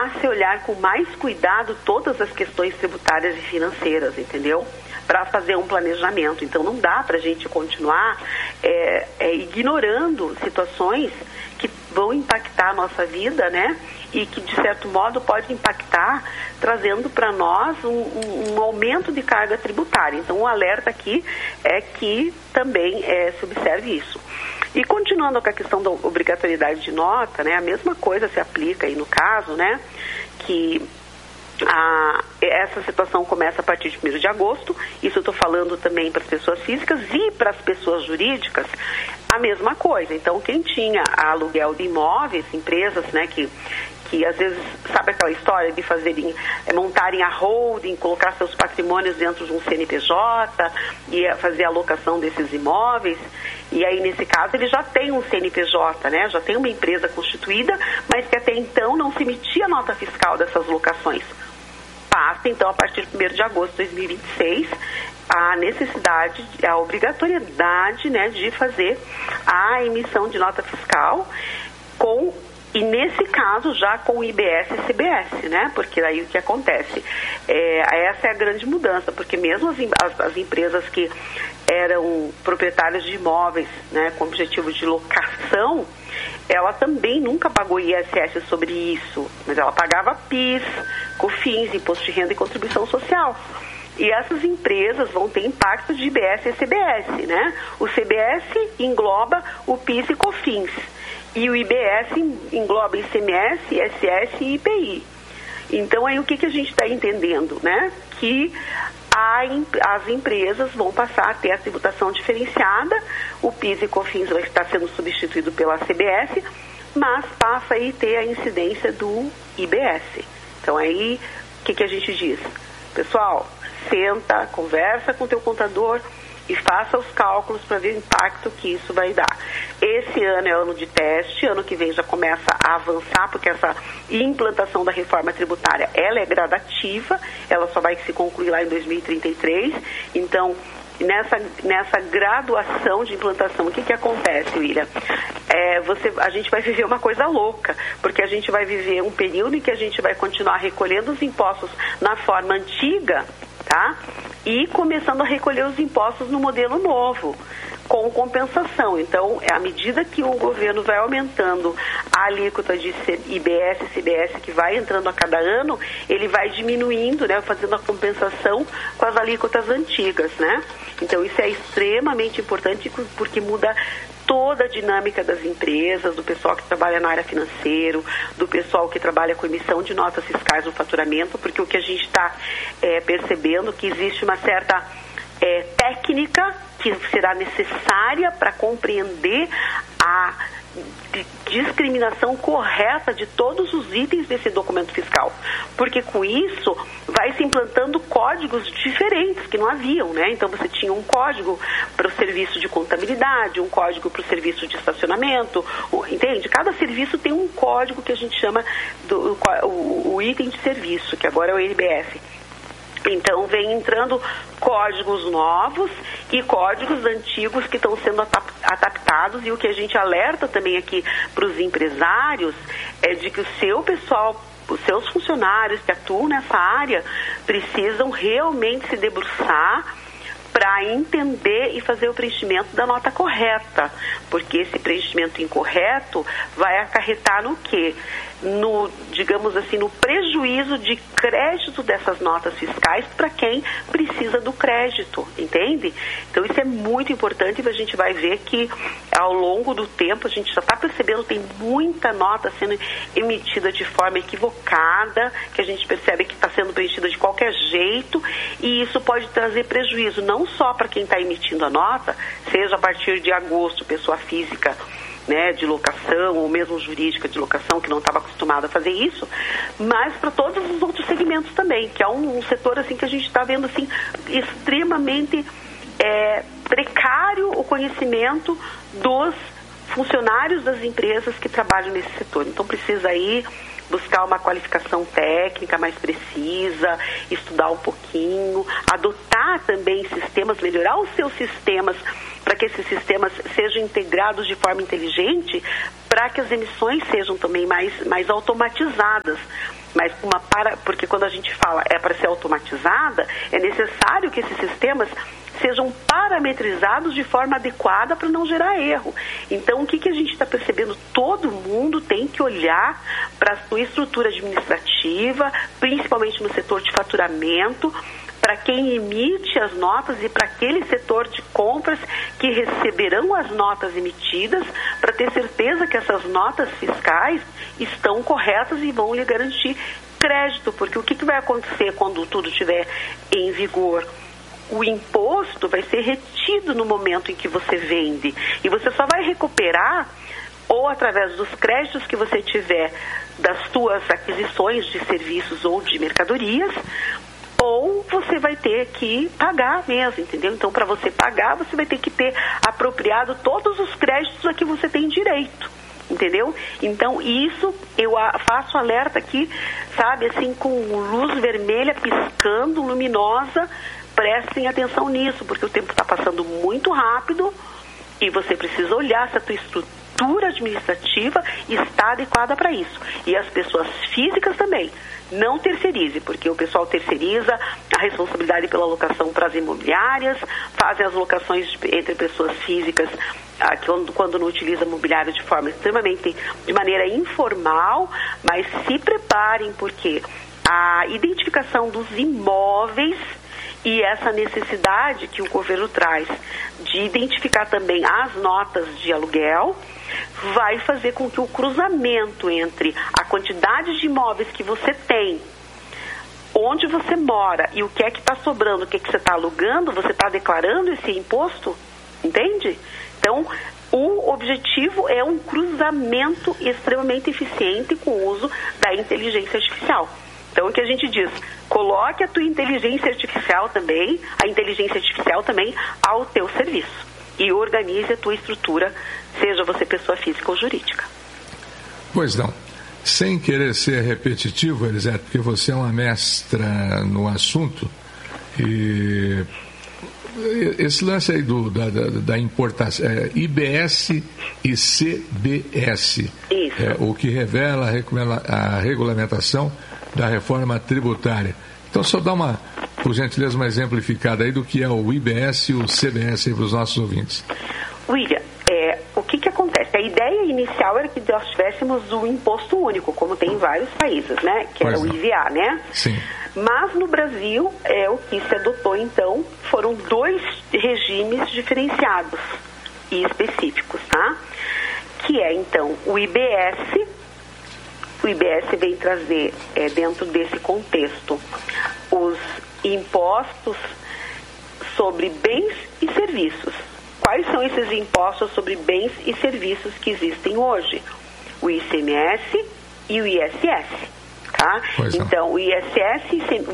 a se olhar com mais cuidado todas as questões tributárias e financeiras, entendeu? Para fazer um planejamento. Então não dá para a gente continuar ignorando situações que vão impactar a nossa vida, né? E que, de certo modo, pode impactar, trazendo para nós um aumento de carga tributária. Então, o alerta aqui é que também se observe isso. E continuando com a questão da obrigatoriedade de nota, né, a mesma coisa se aplica aí no caso, né, que essa situação começa a partir de 1º de agosto, isso eu estou falando também para as pessoas físicas e para as pessoas jurídicas, a mesma coisa. Então, quem tinha aluguel de imóveis, empresas, né, que às vezes, sabe aquela história de montarem a holding, colocar seus patrimônios dentro de um CNPJ e fazer a alocação desses imóveis, e aí nesse caso ele já tem um CNPJ, né, já tem uma empresa constituída, mas que até então não se emitia nota fiscal dessas locações. Passa então a partir de 1º de agosto de 2026 a necessidade, a obrigatoriedade, né, de fazer a emissão de nota fiscal e nesse caso já com o IBS e CBS, né? Porque aí o que acontece? Essa é a grande mudança, porque mesmo as empresas que eram proprietárias de imóveis, né, com objetivo de locação, ela também nunca pagou ISS sobre isso, mas ela pagava PIS, COFINS, Imposto de Renda e Contribuição Social. E essas empresas vão ter impacto de IBS e CBS, né? O CBS engloba o PIS e COFINS. E o IBS engloba ICMS, ISS e IPI. Então, aí o que a gente está entendendo, né? Que as empresas vão passar a ter a tributação diferenciada, o PIS e COFINS vai estar sendo substituído pela CBS, mas passa aí a ter a incidência do IBS. Então, aí, o que a gente diz? Pessoal, senta, conversa com o teu contador e faça os cálculos para ver o impacto que isso vai dar. Esse ano é ano de teste, ano que vem já começa a avançar, porque essa implantação da reforma tributária, ela é gradativa, ela só vai se concluir lá em 2033, então nessa graduação de implantação, o que acontece, William? A gente vai viver uma coisa louca, porque a gente vai viver um período em que a gente vai continuar recolhendo os impostos na forma antiga, tá? E começando a recolher os impostos no modelo novo, com compensação. Então, à medida que o governo vai aumentando a alíquota de IBS e CBS, que vai entrando a cada ano, ele vai diminuindo, né, fazendo a compensação com as alíquotas antigas, né? Então, isso é extremamente importante porque muda toda a dinâmica das empresas, do pessoal que trabalha na área financeira, do pessoal que trabalha com emissão de notas fiscais no faturamento, porque o que a gente está percebendo que existe uma certa técnica que será necessária para compreender a discriminação correta de todos os itens desse documento fiscal, porque com isso vai se implantando códigos diferentes que não haviam, né? Então você tinha um código para o serviço de contabilidade, um código para o serviço de estacionamento, entende? Cada serviço tem um código que a gente chama o item de serviço, que agora é o IBS. Então, vem entrando códigos novos e códigos antigos que estão sendo adaptados, e o que a gente alerta também aqui para os empresários é de que o seu pessoal, os seus funcionários que atuam nessa área, precisam realmente se debruçar para entender e fazer o preenchimento da nota correta, porque esse preenchimento incorreto vai acarretar no quê? Digamos assim, no prejuízo de crédito dessas notas fiscais para quem precisa do crédito, entende? Então isso é muito importante e a gente vai ver que ao longo do tempo a gente já está percebendo, tem muita nota sendo emitida de forma equivocada, que a gente percebe que está sendo preenchida de qualquer jeito, e isso pode trazer prejuízo não só para quem está emitindo a nota, seja a partir de agosto, pessoa física, né, de locação, ou mesmo jurídica de locação, que não estava acostumada a fazer isso, mas para todos os outros segmentos também, que é um setor assim que a gente está vendo assim extremamente precário o conhecimento dos funcionários das empresas que trabalham nesse setor. Então precisa aí buscar uma qualificação técnica mais precisa, estudar um pouquinho, adotar também sistemas, melhorar os seus sistemas para que esses sistemas sejam integrados de forma inteligente, para que as emissões sejam também mais automatizadas. Mas porque quando a gente fala para ser automatizada, é necessário que esses sistemas sejam parametrizados de forma adequada para não gerar erro. Então, o que a gente está percebendo? Todo mundo tem que olhar para a sua estrutura administrativa, principalmente no setor de faturamento, para quem emite as notas e para aquele setor de compras que receberão as notas emitidas, para ter certeza que essas notas fiscais estão corretas e vão lhe garantir crédito, porque o que vai acontecer quando tudo estiver em vigor? O imposto vai ser retido no momento em que você vende e você só vai recuperar ou através dos créditos que você tiver das suas aquisições de serviços ou de mercadorias, ou você vai ter que pagar mesmo, entendeu? Então, para você pagar, você vai ter que ter apropriado todos os créditos a que você tem direito, entendeu? Então, isso eu faço alerta aqui, sabe, assim, com luz vermelha piscando, luminosa. Prestem atenção nisso, porque o tempo está passando muito rápido e você precisa olhar se a tua estrutura administrativa está adequada para isso. E as pessoas físicas também. Não terceirize, porque o pessoal terceiriza a responsabilidade pela locação para as imobiliárias, fazem as locações entre pessoas físicas quando não utiliza imobiliário de maneira informal, mas se preparem, porque a identificação dos imóveis e essa necessidade que o governo traz de identificar também as notas de aluguel vai fazer com que o cruzamento entre a quantidade de imóveis que você tem, onde você mora e o que é que está sobrando, o que é que você está alugando, você está declarando esse imposto, entende? Então, o objetivo é um cruzamento extremamente eficiente com o uso da inteligência artificial. Então, o que a gente diz, coloque a tua inteligência artificial também, ao teu serviço e organize a tua estrutura, seja você pessoa física ou jurídica. Pois não. Sem querer ser repetitivo, Elisete, porque você é uma mestra no assunto, e esse lance aí da importação, IBS e CBS, o que revela a regulamentação da reforma tributária. Então, só dá por gentileza, uma exemplificada aí do que é o IBS e o CBS aí para os nossos ouvintes. William, o que acontece? A ideia inicial era que nós tivéssemos um imposto único, como tem em vários países, né? Que era o IVA, né? Sim. Mas no Brasil, o que se adotou, então, foram 2 regimes diferenciados e específicos, tá? Que é, então, o IBS. O IBS vem trazer, dentro desse contexto, os impostos sobre bens e serviços. Quais são esses impostos sobre bens e serviços que existem hoje? O ICMS e o ISS, tá? Então, o ISS,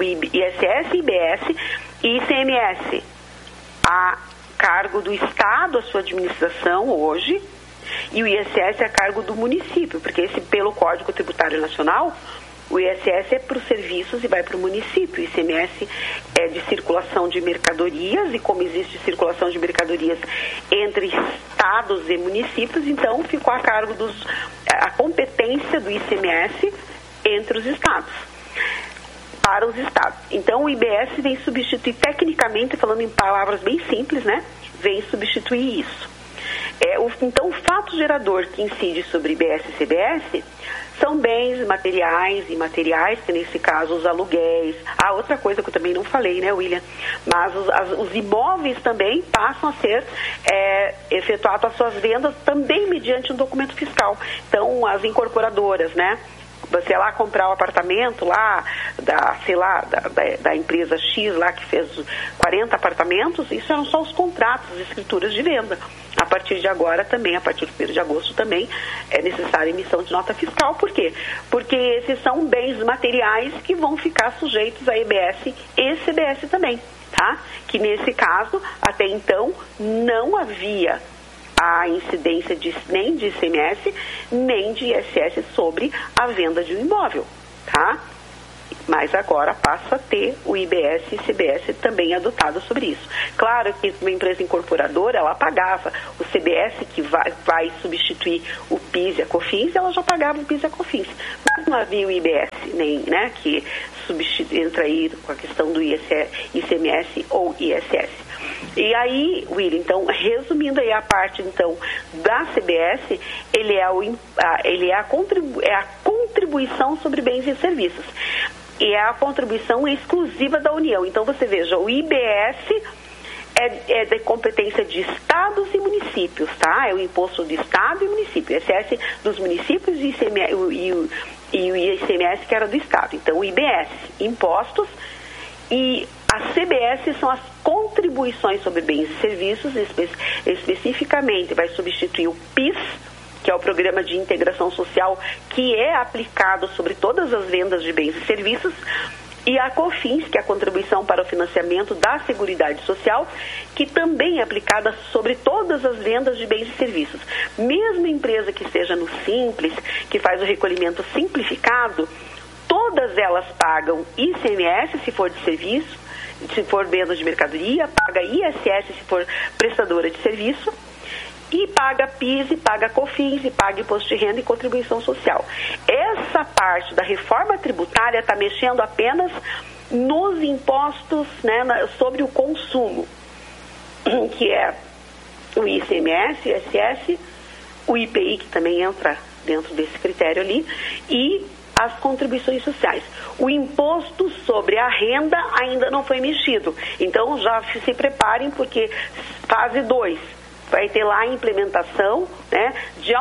IBS e ICMS, a cargo do Estado, a sua administração hoje, e o ISS é a cargo do município, porque pelo Código Tributário Nacional, o ISS é para os serviços e vai para o município. O ICMS é de circulação de mercadorias, e como existe circulação de mercadorias entre estados e municípios, então ficou a cargo a competência do ICMS entre os estados, para os estados. Então o IBS vem substituir, tecnicamente, falando em palavras bem simples, né? Vem substituir isso. Então, o fato gerador que incide sobre IBS e CBS são bens materiais e imateriais, que nesse caso os aluguéis. Outra coisa que eu também não falei, né, William? Mas os imóveis também passam a ser efetuadas as suas vendas também mediante um documento fiscal. Então, as incorporadoras, né? Você lá comprar o apartamento lá, da empresa X lá que fez 40 apartamentos, isso eram só os contratos, as escrituras de venda. A partir de agora também, a partir do 1º de agosto também, é necessária a emissão de nota fiscal. Por quê? Porque esses são bens materiais que vão ficar sujeitos a IBS e CBS também, tá? Que nesse caso, até então, não havia a incidência nem de ICMS, nem de ISS sobre a venda de um imóvel, tá? Mas agora passa a ter o IBS e CBS também adotado sobre isso. Claro que uma empresa incorporadora, ela pagava o CBS, que vai substituir o PIS e a COFINS, ela já pagava o PIS e a COFINS. Mas não havia o IBS, nem, né, que entra aí com a questão do ICMS ou ISS. E aí, William, então, resumindo aí a parte, então, da CBS, ele é a contribuição sobre bens e serviços. E é a contribuição exclusiva da União. Então, você veja, o IBS é de competência de estados e municípios, tá? É o imposto de estado e município. O ISS dos municípios e o ICMS que era do estado. Então, o IBS, impostos, e a CBS são as contribuições sobre bens e serviços, especificamente vai substituir o PIS, que é o Programa de Integração Social, que é aplicado sobre todas as vendas de bens e serviços, e a COFINS, que é a Contribuição para o Financiamento da Seguridade Social, que também é aplicada sobre todas as vendas de bens e serviços. Mesmo empresa que esteja no Simples, que faz o recolhimento simplificado, todas elas pagam ICMS se for de serviço, se for venda de mercadoria, paga ISS se for prestadora de serviço, e paga PIS, e paga COFINS, e paga imposto de renda e contribuição social. Essa parte da reforma tributária está mexendo apenas nos impostos, né, sobre o consumo, que é o ICMS, o ISS, o IPI, que também entra dentro desse critério ali, e as contribuições sociais. O imposto sobre a renda ainda não foi mexido. Então, já se preparem, porque fase 2 vai ter lá a implementação, né, de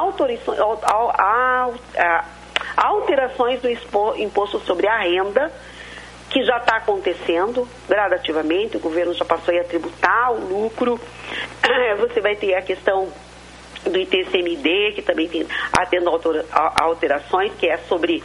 alterações do imposto sobre a renda, que já está acontecendo gradativamente. O governo já passou a tributar o lucro. Você vai ter a questão do ITCMD, que também está tendo alterações, que é sobre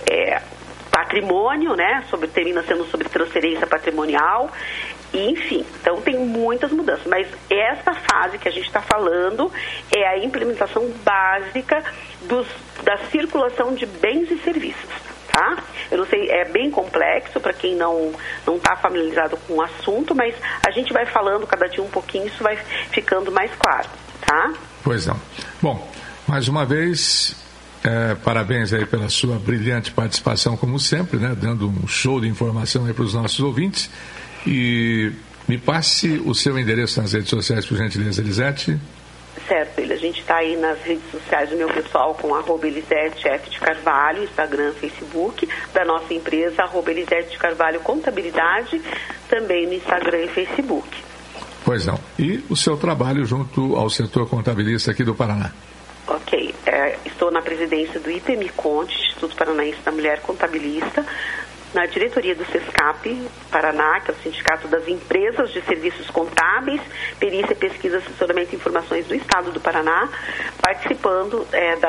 patrimônio, né? Termina sendo sobre transferência patrimonial. Enfim, então tem muitas mudanças, mas essa fase que a gente está falando é a implementação básica da circulação de bens e serviços, tá? Eu não sei, é bem complexo para quem não está familiarizado com o assunto, mas a gente vai falando cada dia um pouquinho, isso vai ficando mais claro, tá? Pois não. Bom, mais uma vez, parabéns aí pela sua brilhante participação, como sempre, né? Dando um show de informação aí para os nossos ouvintes. E me passe o seu endereço nas redes sociais, por gentileza, Elisete. Certo, a gente está aí nas redes sociais do meu pessoal com @EliseteF de Carvalho, Instagram, Facebook, da nossa empresa, @Elisete de Carvalho Contabilidade, também no Instagram e Facebook. Pois não. E o seu trabalho junto ao setor contabilista aqui do Paraná? Ok, estou na presidência do IPMCONT, Instituto Paranaense da Mulher Contabilista, na diretoria do SESCAP Paraná, que é o Sindicato das Empresas de Serviços Contábeis, Perícia, Pesquisa, Assessoramento e Informações do Estado do Paraná, participando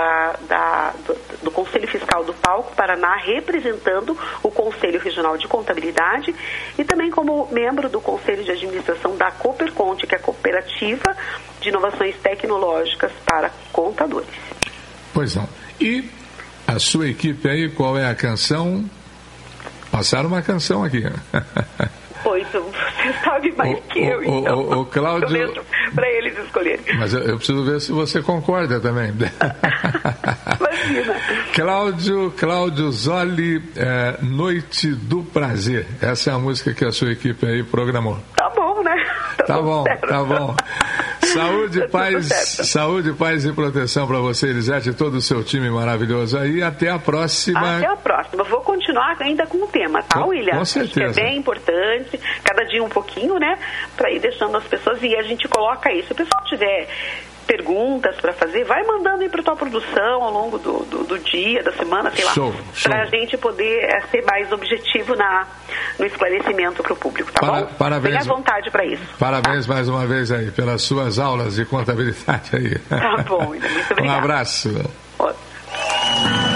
do Conselho Fiscal do Palco Paraná, representando o Conselho Regional de Contabilidade, e também como membro do Conselho de Administração da Cooperconte, que é a Cooperativa de Inovações Tecnológicas para Contadores. Pois não. E a sua equipe aí, qual é a canção? Passaram uma canção aqui. Pois, você sabe mais que eu, então. O Cláudio... Eu deixo para eles escolherem. Mas eu preciso ver se você concorda também. Imagina. Cláudio Zoli, Noite do Prazer. Essa é a música que a sua equipe aí programou. Tá bom, né? Tá bom. Saúde, paz e proteção para você, Elisete, e todo o seu time maravilhoso aí. Até a próxima. Até a próxima. Vou continuar ainda com o tema, tá, William? Com certeza. Acho que é bem importante, cada dia um pouquinho, né? Para ir deixando as pessoas, e a gente coloca isso. Se o pessoal tiver perguntas para fazer, vai mandando aí para tua produção ao longo do dia, da semana, sei lá, para a gente poder ser mais objetivo no esclarecimento para o público, tá bom? Parabéns. Tenha vontade para isso. Parabéns mais uma vez aí pelas suas aulas de contabilidade aí. Tá bom, muito obrigado. Um abraço. Outro.